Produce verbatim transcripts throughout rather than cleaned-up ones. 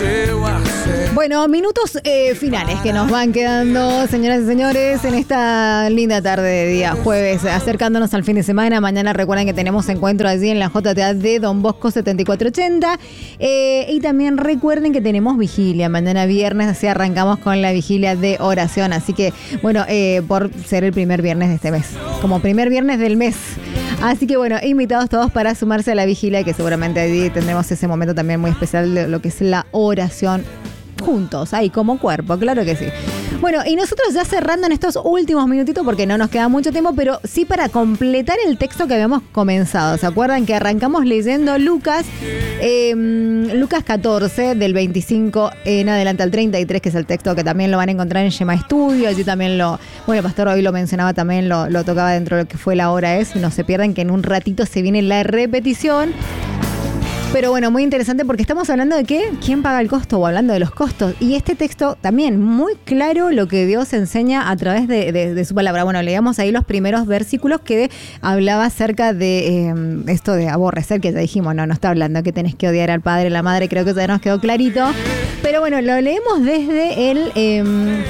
Bueno, minutos eh, finales que nos van quedando, señoras y señores, en esta linda tarde de día jueves, acercándonos al fin de semana. Mañana recuerden que tenemos encuentro allí en la J T A de Don Bosco setenta y cuatro ochenta. Eh, y también recuerden que tenemos vigilia. Mañana viernes, así arrancamos con la vigilia de oración. Así que, bueno, eh, por ser el primer viernes de este mes, como primer viernes del mes. Así que bueno, invitados todos para sumarse a la vigilia, que seguramente allí tendremos ese momento también muy especial de lo que es la oración juntos, ahí como cuerpo, claro que sí. Bueno, y nosotros ya cerrando en estos últimos minutitos, porque no nos queda mucho tiempo, pero sí para completar el texto que habíamos comenzado. ¿Se acuerdan que arrancamos leyendo Lucas, eh, Lucas catorce, del veinticinco en adelante al treinta y tres, que es el texto que también lo van a encontrar en Shema Studio? Allí también lo, bueno, el pastor hoy lo mencionaba, también lo, lo tocaba dentro de lo que fue la hora es. No se pierdan que en un ratito se viene la repetición. Pero bueno, muy interesante porque estamos hablando de qué, quién paga el costo, o hablando de los costos. Y este texto también muy claro lo que Dios enseña a través de, de, de su palabra. Bueno, leíamos ahí los primeros versículos que hablaba acerca de eh, esto de aborrecer, que ya dijimos, no, no está hablando que tenés que odiar al padre, la madre, creo que ya nos quedó clarito. Pero bueno, lo leemos desde el... Eh,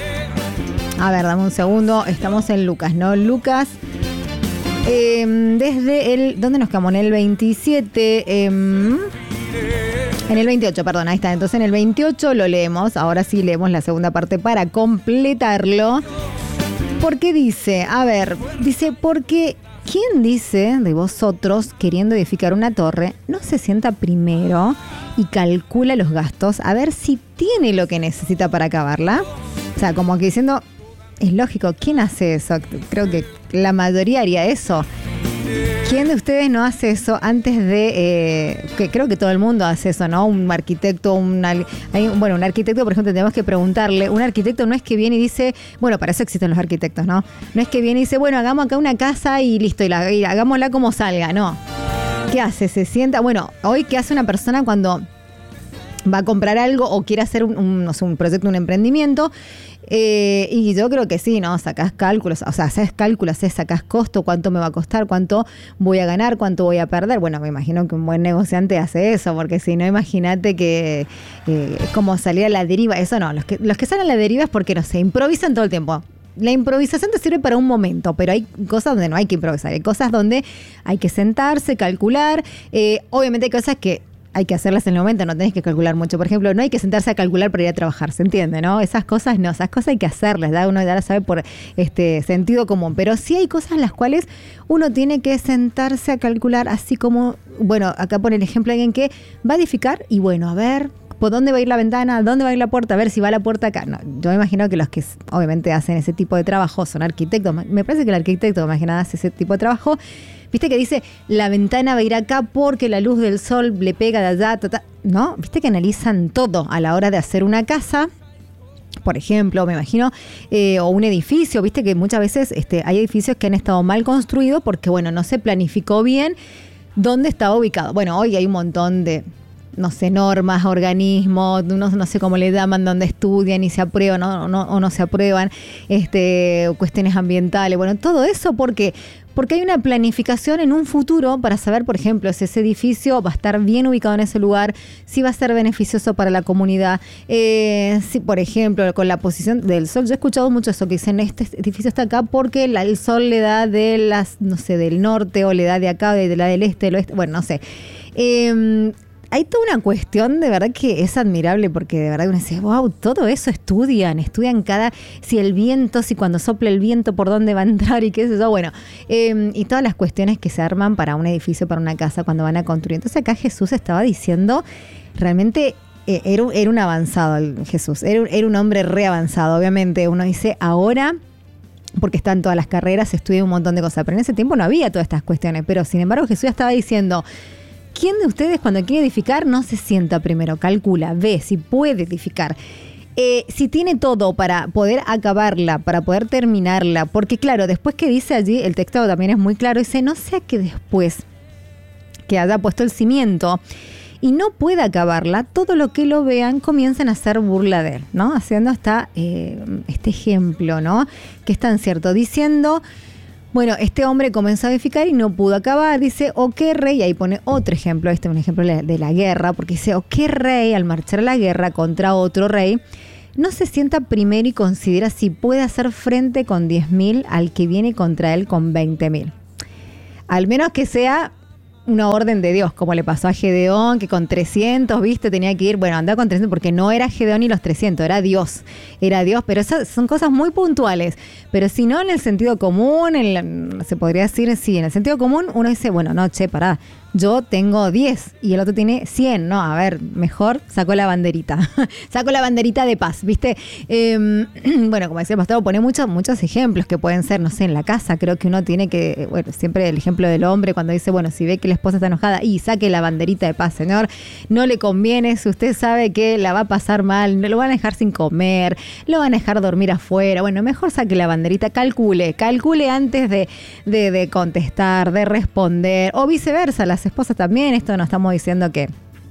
a ver, dame un segundo, estamos en Lucas, ¿no? Lucas... Eh, desde el... ¿Dónde nos quedamos? En el veintisiete... Eh, en el veintiocho, perdón, ahí está. Entonces en el veintiocho lo leemos. Ahora sí leemos la segunda parte para completarlo. Porque dice, a ver, dice, porque ¿quién dice de vosotros, queriendo edificar una torre, no se sienta primero y calcula los gastos a ver si tiene lo que necesita para acabarla? O sea, como que diciendo... Es lógico, ¿quién hace eso? Creo que la mayoría haría eso. ¿Quién de ustedes no hace eso antes de... Eh, que creo que todo el mundo hace eso, ¿no? Un arquitecto, un, hay, bueno, un arquitecto, por ejemplo, tenemos que preguntarle. Un arquitecto no es que viene y dice... Bueno, para eso existen los arquitectos, ¿no? No es que viene y dice, bueno, hagamos acá una casa y listo, y, la, y hagámosla como salga, no. ¿Qué hace? Se sienta... Bueno, hoy, ¿qué hace una persona cuando va a comprar algo o quiere hacer un, un, no sé, un proyecto, un emprendimiento? Eh, y yo creo que sí, ¿no? Sacás cálculos, o sea, haces cálculos, sacás costo, cuánto me va a costar, cuánto voy a ganar, cuánto voy a perder. Bueno, me imagino que un buen negociante hace eso, porque si no, imagínate que eh, es como salir a la deriva. Eso no, los que, los que salen a la deriva es porque, no sé, improvisan todo el tiempo. La improvisación te sirve para un momento, pero hay cosas donde no hay que improvisar, hay cosas donde hay que sentarse, calcular. Eh, obviamente hay cosas que hay que hacerlas en el momento, no tenés que calcular mucho. Por ejemplo, no hay que sentarse a calcular para ir a trabajar, ¿se entiende, no? Esas cosas no, esas cosas hay que hacerlas, ¿da? Uno ya lo sabe por este sentido común, pero sí hay cosas en las cuales uno tiene que sentarse a calcular, así como, bueno, acá pone el ejemplo de alguien que va a edificar y bueno, a ver, ¿por dónde va a ir la ventana? ¿Dónde va a ir la puerta? A ver si va la puerta acá. No, yo me imagino que los que obviamente hacen ese tipo de trabajo son arquitectos. Me parece que el arquitecto, más que nada, hace ese tipo de trabajo. Viste que dice, la ventana va a ir acá porque la luz del sol le pega de allá, tata. ¿No? Viste que analizan todo a la hora de hacer una casa, por ejemplo, me imagino, eh, o un edificio. Viste que muchas veces este, hay edificios que han estado mal construidos porque, bueno, no se planificó bien dónde estaba ubicado. Bueno, hoy hay un montón de, no sé, normas, organismos, no, no sé cómo le llaman, donde estudian y se aprueban o no, o no se aprueban, este, cuestiones ambientales. Bueno, todo eso porque... Porque hay una planificación en un futuro para saber, por ejemplo, si ese edificio va a estar bien ubicado en ese lugar, si va a ser beneficioso para la comunidad. Eh, si, por ejemplo, con la posición del sol, yo he escuchado mucho eso, que dicen, este edificio está acá porque la, el sol le da de las, no sé, del norte, o le da de acá, de, de la del este, del oeste, bueno, no sé. Eh, Hay toda una cuestión de verdad que es admirable, porque de verdad uno dice, wow, todo eso estudian, estudian cada, si el viento, si cuando sopla el viento por dónde va a entrar y qué sé yo, bueno, eh, y todas las cuestiones que se arman para un edificio, para una casa, cuando van a construir. Entonces acá Jesús estaba diciendo, realmente eh, era, era un avanzado el Jesús, era, era un hombre re avanzado, obviamente. Uno dice, ahora... porque están todas las carreras, se estudia un montón de cosas, pero en ese tiempo no había todas estas cuestiones. Pero sin embargo Jesús estaba diciendo, ¿quién de ustedes cuando quiere edificar no se sienta primero, calcula, ve si puede edificar? Eh, si tiene todo para poder acabarla, para poder terminarla, porque claro, después que dice allí, el texto también es muy claro, dice, no sea que después que haya puesto el cimiento y no pueda acabarla, todo lo que lo vean comienzan a hacer burla de él, ¿no? Haciendo hasta eh, este ejemplo, ¿no? Que es tan cierto, diciendo, Bueno, este hombre comenzó a edificar y no pudo acabar. Dice, ¿o qué rey? Y ahí pone otro ejemplo, este es un ejemplo de la guerra, porque dice, ¿o qué rey al marchar a la guerra contra otro rey no se sienta primero y considera si puede hacer frente con diez mil al que viene contra él con veinte mil? Al menos que sea una orden de Dios, como le pasó a Gedeón, que con trescientos, viste, tenía que ir, bueno, andaba con trescientos, porque no era Gedeón y los trescientos, era Dios, era Dios, pero esas son cosas muy puntuales, pero si no en el sentido común, en la, se podría decir, sí, en el sentido común, uno dice, bueno, no, che, pará, yo tengo diez y el otro tiene cien, no, a ver, mejor saco la banderita, saco la banderita de paz, ¿viste? Eh, bueno, como decía el pastor, pone muchos, muchos ejemplos que pueden ser, no sé, en la casa, creo que uno tiene que, bueno, siempre el ejemplo del hombre cuando dice, bueno, si ve que la esposa está enojada, y saque la banderita de paz, señor, no le conviene, si usted sabe que la va a pasar mal, no lo van a dejar sin comer, lo van a dejar dormir afuera, bueno, mejor saque la banderita, calcule, calcule antes de, de, de contestar, de responder, o viceversa, las esposas también, esto no estamos diciendo que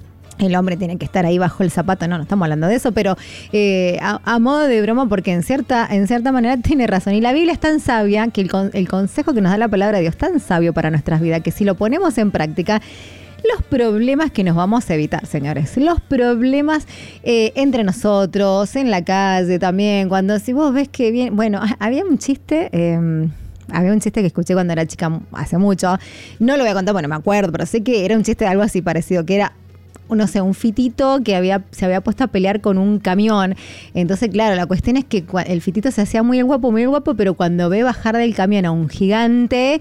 el hombre tiene que estar ahí bajo el zapato, no, no estamos hablando de eso, pero eh, a, a modo de broma, porque en cierta, en cierta manera tiene razón. Y la Biblia es tan sabia, que el, el consejo que nos da la palabra de Dios es tan sabio para nuestras vidas, que si lo ponemos en práctica, los problemas que nos vamos a evitar, señores. Los problemas eh, entre nosotros, en la calle también, cuando si vos ves que bien, bueno, había un chiste... Eh, Había un chiste que escuché cuando era chica hace mucho. No lo voy a contar, bueno, me acuerdo, pero sé que era un chiste de algo así parecido, que era, no sé, un fitito que había, se había puesto a pelear con un camión. Entonces, claro, la cuestión es que el fitito se hacía muy guapo, muy guapo, pero cuando ve bajar del camión a un gigante,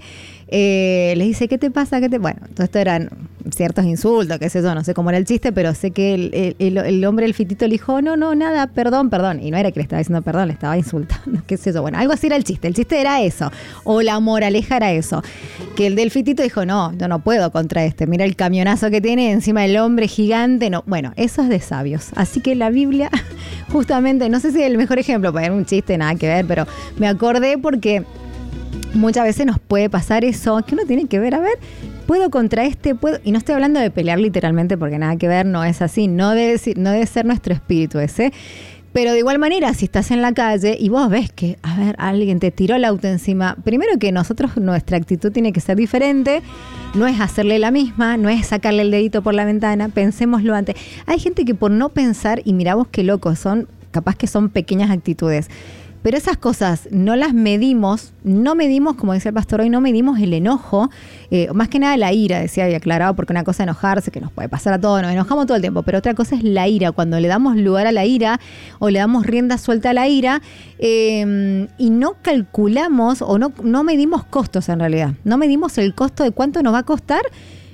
eh, les dice, ¿qué te pasa? ¿Qué te...? Bueno, todo esto eran ciertos insultos, qué sé yo, no sé cómo era el chiste, pero sé que el, el, el, el hombre del fitito le dijo, no, no, nada, perdón, perdón. Y no era que le estaba diciendo perdón, le estaba insultando, qué sé yo. Bueno, algo así era el chiste. El chiste era eso, o la moraleja era eso, que el del fitito dijo, no, yo no puedo contra este. Mira el camionazo que tiene encima del hombre gigante. No, bueno, eso es de sabios. Así que la Biblia, justamente, no sé si es el mejor ejemplo, para un chiste, nada que ver, pero me acordé porque... muchas veces nos puede pasar eso, que uno tiene que ver, a ver, puedo contra este, puedo, y no estoy hablando de pelear literalmente porque nada que ver, no es así, no debe, no debe ser nuestro espíritu ese, pero de igual manera, si estás en la calle y vos ves que, a ver, alguien te tiró el auto encima, primero que nosotros, nuestra actitud tiene que ser diferente, no es hacerle la misma, no es sacarle el dedito por la ventana, pensémoslo antes. Hay gente que por no pensar, y mirá vos qué locos son, capaz que son pequeñas actitudes, pero esas cosas no las medimos, no medimos, como decía el pastor hoy, no medimos el enojo, eh, más que nada la ira, decía y aclaraba, porque una cosa es enojarse, que nos puede pasar a todos, nos enojamos todo el tiempo, pero otra cosa es la ira, cuando le damos lugar a la ira o le damos rienda suelta a la ira eh, y no calculamos o no, no medimos costos en realidad, no medimos el costo de cuánto nos va a costar,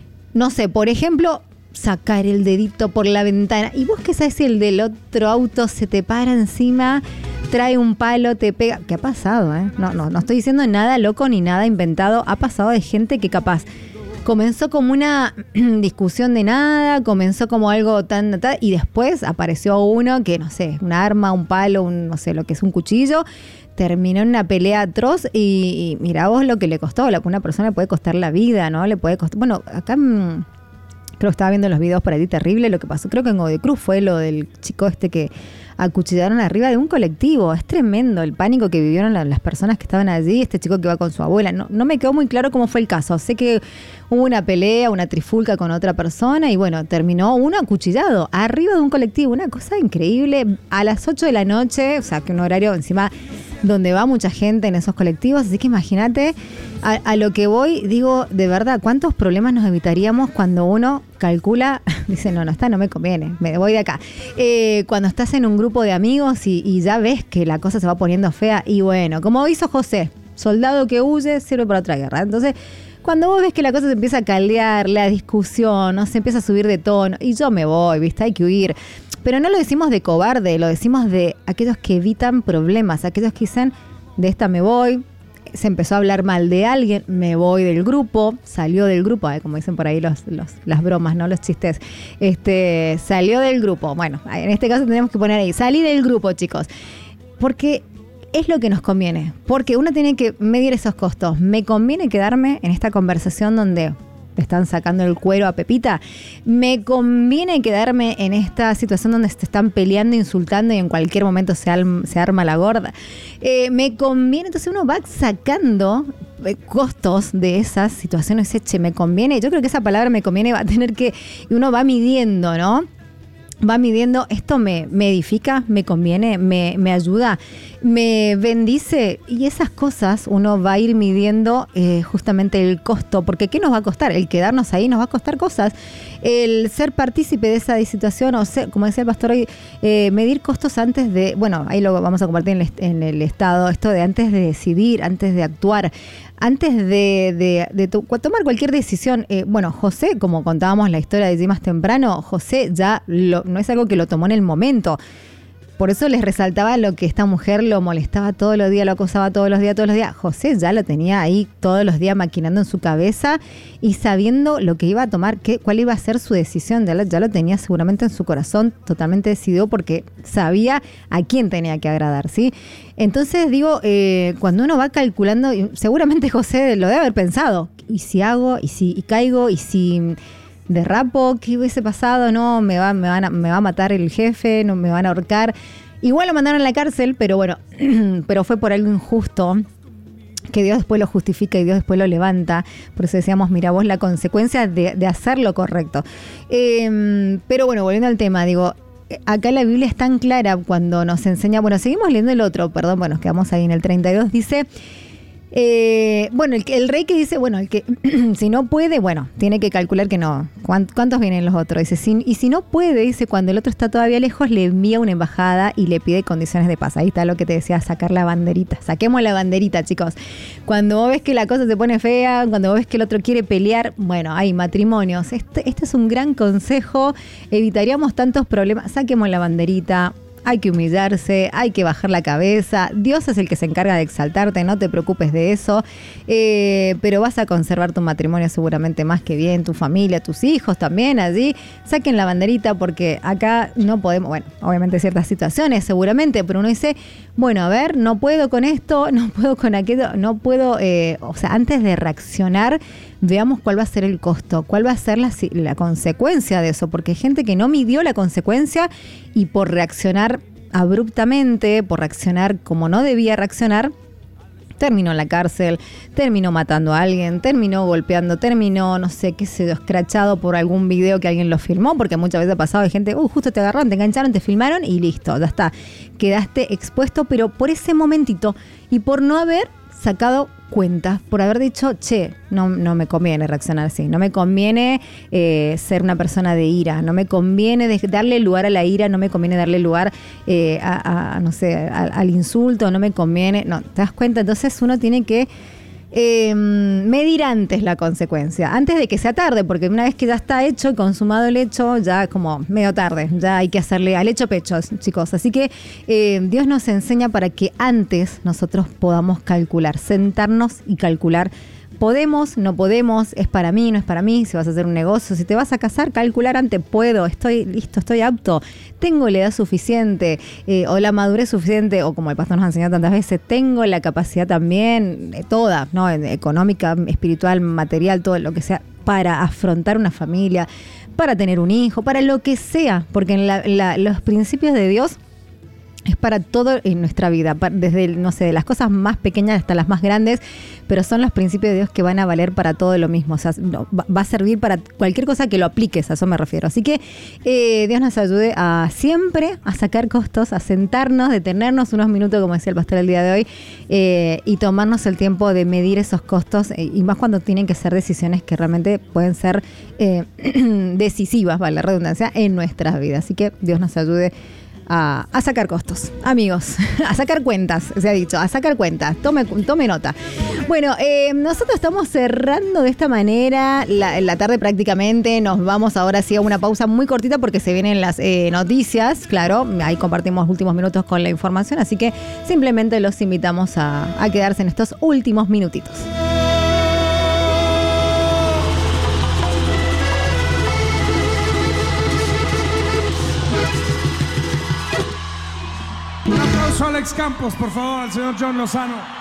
no sé, por ejemplo... sacar el dedito por la ventana. Y vos qué sabés si el del otro auto se te para encima, trae un palo, te pega. ¿Qué ha pasado? Eh? No, no, no estoy diciendo nada loco ni nada inventado. Ha pasado de gente que capaz comenzó como una discusión de nada, comenzó como algo tan, tan... y después apareció uno que, no sé, un arma, un palo, un, no sé, lo que es un cuchillo... terminó en una pelea atroz y, y mirá vos lo que le costó. Lo que a una persona le puede costar la vida, ¿no? Le puede costar... Bueno, acá... Mmm, creo que estaba viendo los videos por ahí, terrible lo que pasó. Creo que en Godoy Cruz fue lo del chico este que acuchillaron arriba de un colectivo. Es tremendo el pánico que vivieron la, las personas que estaban allí. Este chico que va con su abuela. No, no me quedó muy claro cómo fue el caso. Sé que hubo una pelea, una trifulca con otra persona y bueno, terminó uno acuchillado arriba de un colectivo. Una cosa increíble. A las ocho de la noche, o sea, que un horario encima donde va mucha gente en esos colectivos. Así que imagínate a, a lo que voy, digo, de verdad, ¿cuántos problemas nos evitaríamos cuando uno calcula, dice, no, no está, no me conviene, me voy de acá? Eh, cuando estás en un grupo de amigos y, y ya ves que la cosa se va poniendo fea y bueno, como hizo José, soldado que huye sirve para otra guerra. Entonces, cuando vos ves que la cosa se empieza a caldear, la discusión, no se empieza a subir de tono, y yo me voy, ¿viste? Hay que huir. Pero no lo decimos de cobarde, lo decimos de aquellos que evitan problemas, aquellos que dicen, de esta me voy, se empezó a hablar mal de alguien, me voy del grupo, salió del grupo, ¿eh? Como dicen por ahí los, los, las bromas, ¿no? Los chistes. Este, salió del grupo. Bueno, en este caso tenemos que poner ahí, salí del grupo, chicos. Porque es lo que nos conviene. Porque uno tiene que medir esos costos. ¿Me conviene quedarme en esta conversación donde le están sacando el cuero a Pepita? ¿Me conviene quedarme en esta situación donde se están peleando, insultando y en cualquier momento se, al, se arma la gorda? Eh, ¿Me conviene? Entonces uno va sacando costos de esas situaciones, che, me conviene, yo creo que esa palabra me conviene va a tener que, uno va midiendo, ¿no? Va midiendo, esto me, me edifica, me conviene, me, me ayuda, me bendice, y esas cosas uno va a ir midiendo eh, justamente el costo, porque ¿qué nos va a costar? El quedarnos ahí nos va a costar cosas, el ser partícipe de esa situación, o ser, como decía el pastor hoy, eh, medir costos antes de, bueno, ahí lo vamos a compartir en el, en el estado, esto de antes de decidir, antes de actuar, antes de, de, de to- tomar cualquier decisión. Eh, bueno, José, como contábamos la historia de allí más temprano, José ya lo, no es algo que lo tomó en el momento. Por eso les resaltaba lo que esta mujer lo molestaba todos los días, lo acosaba todos los días, todos los días. José ya lo tenía ahí todos los días maquinando en su cabeza y sabiendo lo que iba a tomar, qué, cuál iba a ser su decisión. Ya lo, ya lo tenía seguramente en su corazón totalmente decidido porque sabía a quién tenía que agradar, ¿sí? Entonces digo, eh, cuando uno va calculando, seguramente José lo debe haber pensado. ¿Y si hago? ¿Y si y caigo? ¿Y si derrapo? ¿Qué hubiese pasado? No, me va, me van a, me va a matar el jefe, no me van a ahorcar. Igual lo mandaron a la cárcel, pero bueno, pero fue por algo injusto, que Dios después lo justifica y Dios después lo levanta. Por eso decíamos, mira vos la consecuencia de, de hacer lo correcto. Eh, pero bueno, volviendo al tema, digo, acá la Biblia es tan clara cuando nos enseña, bueno, seguimos leyendo el otro, perdón, bueno, nos quedamos ahí en el treinta y dos, dice... Eh, bueno, el, el rey que dice, bueno, el que si no puede, bueno, tiene que calcular que no. ¿Cuántos vienen los otros? Dice, si, y si no puede, dice, cuando el otro está todavía lejos, le envía una embajada y le pide condiciones de paz. Ahí está lo que te decía, sacar la banderita. Saquemos la banderita, chicos. Cuando vos ves que la cosa se pone fea, cuando vos ves que el otro quiere pelear, bueno, hay matrimonios. Este, este es un gran consejo. Evitaríamos tantos problemas. Saquemos la banderita. Hay que humillarse, hay que bajar la cabeza. Dios es el que se encarga de exaltarte, no te preocupes de eso. Eh, pero vas a conservar tu matrimonio seguramente más que bien, tu familia, tus hijos también allí. Saquen la banderita porque acá no podemos, bueno, obviamente ciertas situaciones seguramente, pero uno dice, bueno, a ver, no puedo con esto, no puedo con aquello, no puedo, eh, o sea, antes de reaccionar, veamos cuál va a ser el costo, cuál va a ser la, la consecuencia de eso, porque hay gente que no midió la consecuencia y por reaccionar abruptamente, por reaccionar como no debía reaccionar, terminó en la cárcel, terminó matando a alguien, terminó golpeando, terminó, no sé, qué sé yo, escrachado por algún video que alguien lo filmó, porque muchas veces ha pasado de gente, uh, justo te agarraron, te engancharon, te filmaron y listo, ya está. Quedaste expuesto, pero por ese momentito y por no haber sacado cuentas, por haber dicho, che, no, no me conviene reaccionar así, no me conviene eh, ser una persona de ira, no me conviene de, darle lugar a la ira, no me conviene darle lugar eh, a, a, no sé, a, al insulto, no me conviene, no, ¿te das cuenta? Entonces uno tiene que eh, medir antes la consecuencia, antes de que sea tarde, porque una vez que ya está hecho y consumado el hecho, ya es como medio tarde, ya hay que hacerle al hecho pecho, chicos. Así que eh, Dios nos enseña para que antes nosotros podamos calcular, sentarnos y calcular. Podemos, no podemos, es para mí, no es para mí, si vas a hacer un negocio, si te vas a casar, calcular antes, puedo, estoy listo, estoy apto, tengo la edad suficiente eh, o la madurez suficiente, o como el pastor nos ha enseñado tantas veces, tengo la capacidad también, eh, toda, ¿no? Económica, espiritual, material, todo lo que sea, para afrontar una familia, para tener un hijo, para lo que sea, porque en la, la, los principios de Dios es para todo en nuestra vida, desde, no sé, de las cosas más pequeñas hasta las más grandes, pero son los principios de Dios que van a valer para todo lo mismo. O sea, no, va a servir para cualquier cosa que lo apliques, a eso me refiero. Así que eh, Dios nos ayude a siempre a sacar costos, a sentarnos, detenernos unos minutos, como decía el pastor el día de hoy, eh, y tomarnos el tiempo de medir esos costos, eh, y más cuando tienen que ser decisiones que realmente pueden ser eh, decisivas, vale la redundancia, en nuestras vidas. Así que Dios nos ayude A, a sacar costos, amigos, a sacar cuentas, se ha dicho, a sacar cuentas, tome, tome nota. Bueno, eh, nosotros estamos cerrando de esta manera la, la tarde prácticamente, nos vamos ahora sí a una pausa muy cortita porque se vienen las eh, noticias, claro, ahí compartimos últimos minutos con la información, así que simplemente los invitamos a, a quedarse en estos últimos minutitos. Un aplauso a Alex Campos, por favor, al señor John Lozano.